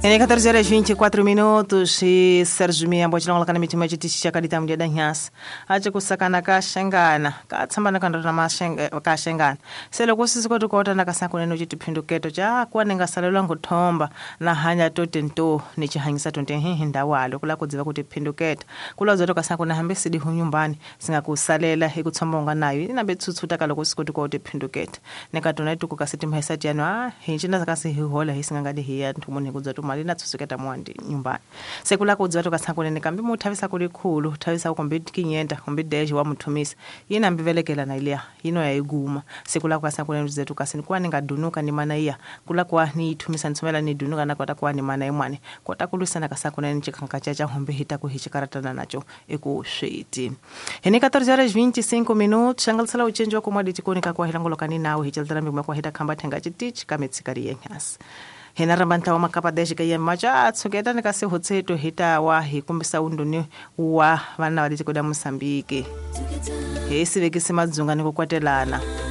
Em 14 horas 24 minutos e Sérgio Miambo chilongola kana mitima chitishi chakadita mjeda nyasa ache kusakana kashengana katsambana kandona mashenga kashengana selo kusisi kuti kota nakasankuneno chitiphinduketo cha kwanenga salelwa nguthomba na hanya totento nichihanyisa tonte ndawalo kula kudziva kuti phinduketa kula zoto kasankuna hambe sidi hunyumbani singakusalela ikutsomba nayo inabe tsutsuta kaloko sikuti kote phinduketa nekatona ituku kasiti mhaisati yano hinchina zakasi hihola hisingangadi hiya ntumuni kudzatu malina tsusuketa mwandi nyumbani sekula kudziva to kasankuna kambi muthavisa kuli khulu thavisa ukombe kinyenda kombe deji wa muthumisa yina mbivelekela na ilia yino ya iguma sekula kasankuna nzetu kasini kwani ngadunuka ni mana iya kula kwa ni ithumisa ntsomela ni dunuka na kwata kwa ni mana imwane kwata kulusana kasankuna nchikhanka chacha hombe hita kuhichikaratana nacho ekushwiti hene 14 horas 25 minutos changalsala uchenjo kwa mwadi tikonika kwa hilangulo kanina au hichaldana mbima kwa hita kamba tenga chitich kametsikari yenyas hena rambanta wa makapa deshika ya macha tsuketa nikasi hotseto hita wa hikumbisa unduni wa vana wadi tikoda Mosambike hesi vekisi madzunga niko kwatelana